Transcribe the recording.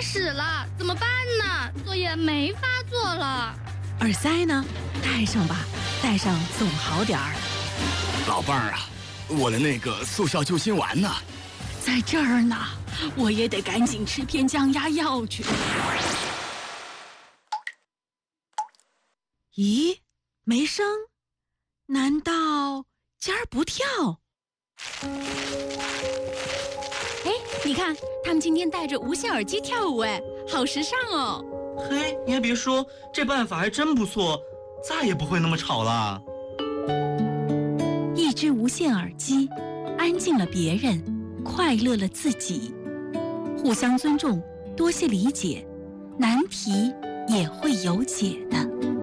屎了，怎么办呢？作业没法做了。 耳塞呢？戴上吧，戴上总好点儿。 老伴儿啊，我的那个速效救心丸呢？ 在这儿呢，我也得赶紧吃片降压药去。咦，没声？难道尖儿不跳？哎，你看，他们今天戴着无线耳机跳舞，哎，好时尚哦！ 嘿，你还别说，这办法还真不错，再也不会那么吵了。 一只无线耳机，安静了别人，快乐了自己。互相尊重，多些理解，难题也会有解的。